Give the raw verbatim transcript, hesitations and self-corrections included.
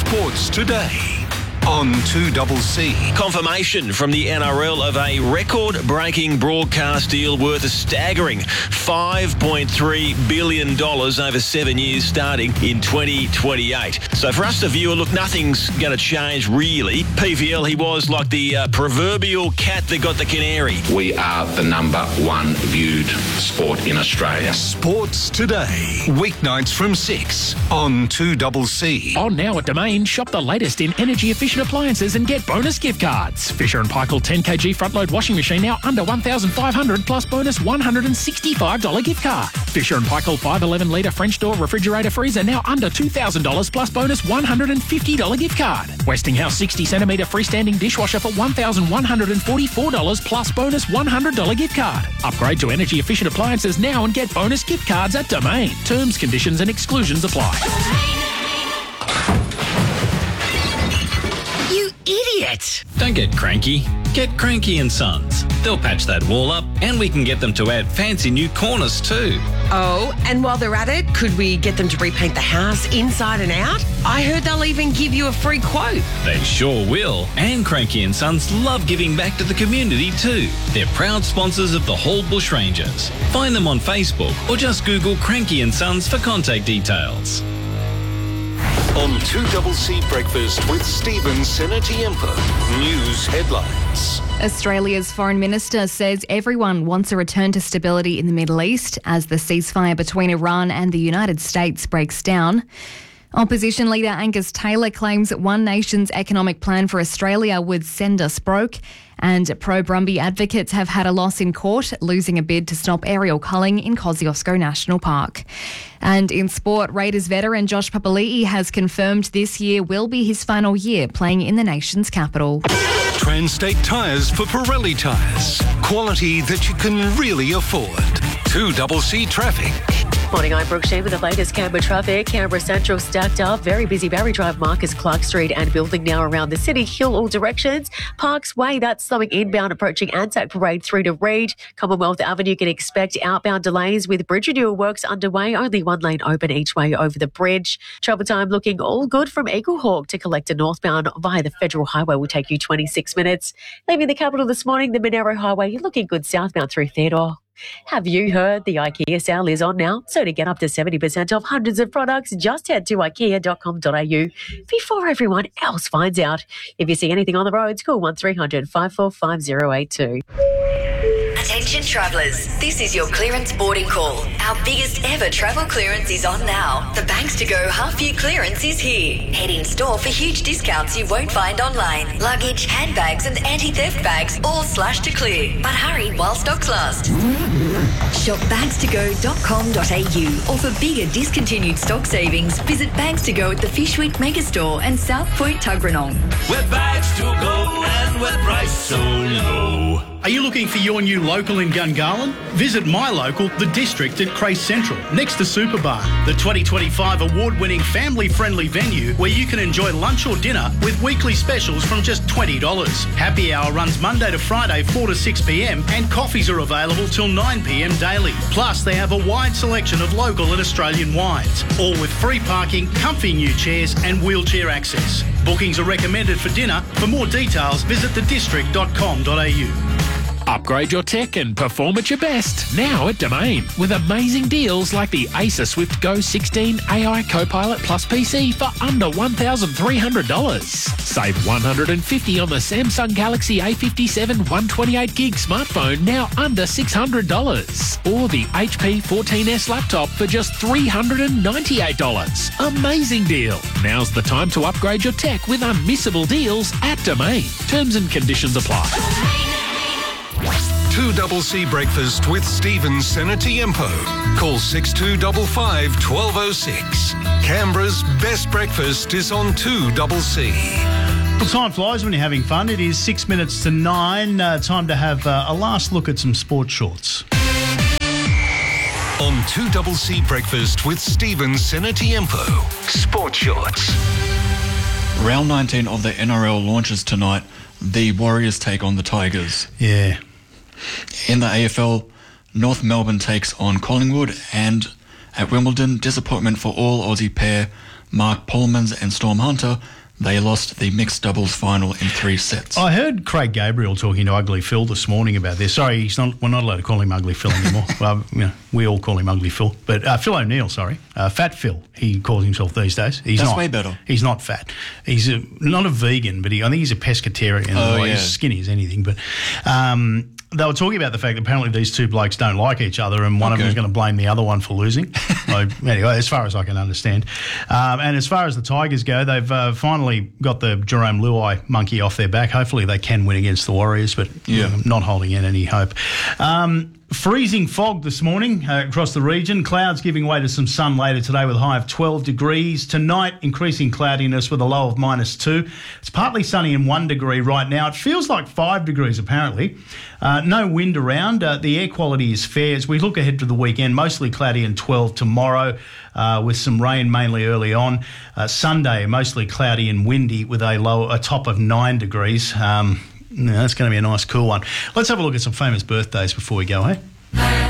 Sports Today on two C C. Confirmation from the N R L of a record-breaking broadcast deal worth a staggering five point three billion dollars over seven years starting in twenty twenty-eight. So for us, the viewer, look, nothing's going to change really. P V L, he was like the uh, proverbial cat that got the canary. We are the number one viewed sport in Australia. Sports Today, weeknights from six on two C C. On now at Domain, shop the latest in energy efficient appliances and get bonus gift cards. Fisher and Paykel ten kilogram front load washing machine now under one thousand five hundred dollars plus bonus one hundred sixty-five dollars gift card. Fisher and Paykel five eleven litre French door refrigerator freezer now under two thousand dollars plus bonus one hundred fifty dollars gift card. Westinghouse sixty centimetre freestanding dishwasher for one thousand one hundred forty-four dollars plus bonus one hundred dollars gift card. Upgrade to energy efficient appliances now and get bonus gift cards at Domain. Terms, conditions and exclusions apply. You idiot! Don't get cranky. Get Cranky and Sons. They'll patch that wall up and we can get them to add fancy new cornice too. Oh, and while they're at it, could we get them to repaint the house inside and out? I heard they'll even give you a free quote. They sure will. And Cranky and Sons love giving back to the community too. They're proud sponsors of the Hall Bushrangers. Find them on Facebook or just Google Cranky and Sons for contact details. On two C C Breakfast with Stephen Senatiempo. News headlines. Australia's Foreign Minister says everyone wants a return to stability in the Middle East as the ceasefire between Iran and the United States breaks down. Opposition leader Angus Taylor claims that One Nation's economic plan for Australia would send us broke. And pro-Brumby advocates have had a loss in court, losing a bid to stop aerial culling in Kosciuszko National Park. And in sport, Raiders veteran Josh Papali'i has confirmed this year will be his final year playing in the nation's capital. Transtate Tyres for Pirelli Tyres. Quality that you can really afford. two C C Traffic. Morning, I'm Brooke Sheen with the latest Canberra traffic. Canberra Central stacked up. Very busy Barry Drive, Marcus Clark Street and building now around the City Hill all directions. Parks Way, that's slowing inbound approaching Anzac Parade through to Reid. Commonwealth Avenue can expect outbound delays with bridge renewal works underway. Only one lane open each way over the bridge. Travel time looking all good from Eaglehawk to Collector northbound via the Federal Highway will take you twenty-six minutes. Leaving the capital this morning, the Monaro Highway, you're looking good southbound through Theodore. Have you heard the IKEA sale is on now? So to get up to seventy percent off hundreds of products, just head to ikea dot com dot a u before everyone else finds out. If you see anything on the roads, call one three hundred five four five zero eight two. Attention travellers, this is your clearance boarding call. Our biggest ever travel clearance is on now. The Banks to Go half year clearance is here. Head in store for huge discounts you won't find online. Luggage, handbags and anti-theft bags all slashed to clear. But hurry while stocks last. Shop bags to go dot com dot a u or for bigger discontinued stock savings, visit Bags to Go at the Fish Week Megastore and South Point Tuggeranong. Where bags to go and where price so low. Are you looking for your new local in Gungahlin? Visit my local, The District at Crace Central, next to Superbar, the twenty twenty-five award-winning family-friendly venue where you can enjoy lunch or dinner with weekly specials from just twenty dollars. Happy hour runs Monday to Friday, four to six p m, and coffees are available till nine p m daily. Plus, they have a wide selection of local and Australian wines, all with free parking, comfy new chairs and wheelchair access. Bookings are recommended for dinner. For more details, visit the district dot com dot a u. Upgrade your tech and perform at your best now at Domain with amazing deals like the Acer Swift Go sixteen A I Copilot Plus P C for under one thousand three hundred dollars. Save one hundred fifty dollars on the Samsung Galaxy A fifty-seven one twenty-eight gig smartphone now under six hundred dollars. Or the H P fourteen S laptop for just three hundred ninety-eight dollars. Amazing deal. Now's the time to upgrade your tech with unmissable deals at Domain. Terms and conditions apply. two C C Breakfast with Stephen Senatiempo. Call six two five five one two zero six. Canberra's best breakfast is on two C C. Well, time flies when you're having fun. It is six minutes to nine. Uh, time to have uh, a last look at some sports shorts. On two C C Breakfast with Stephen Senatiempo. Sports shorts. Round nineteen of the N R L launches tonight. The Warriors take on the Tigers. Yeah. In the A F L, North Melbourne takes on Collingwood, and at Wimbledon, disappointment for all Aussie pair Mark Polmans and Storm Hunter, they lost the mixed doubles final in three sets. I heard Craig Gabriel talking to Ugly Phil this morning about this. Sorry, he's not. We're not allowed to call him Ugly Phil anymore. Well, you know, we all call him Ugly Phil. But uh, Phil O'Neill, sorry, uh, Fat Phil, he calls himself these days. He's That's not, way better. He's not fat. He's a, not a vegan, but he, I think he's a pescatarian. Oh, well, yeah. He's skinny as anything. But um, they were talking about the fact that apparently these two blokes don't like each other, and one Okay. of them is going to blame the other one for losing. So, anyway, as far as I can understand. Um, and as far as the Tigers go, they've uh, finally got the Jerome Luai monkey off their back. Hopefully they can win against the Warriors, but Yeah. I'm not holding in any hope. Um, freezing fog this morning uh, across the region. Clouds giving way to some sun later today with a high of twelve degrees. Tonight, increasing cloudiness with a low of minus two. It's partly sunny and one degree right now. It feels like five degrees apparently. Uh, no wind around. Uh, the air quality is fair. As we look ahead to the weekend, mostly cloudy and twelve tomorrow uh, with some rain mainly early on. Uh, Sunday, mostly cloudy and windy with a low, a top of nine degrees. Um, yeah, that's going to be a nice cool one. Let's have a look at some famous birthdays before we go, hey?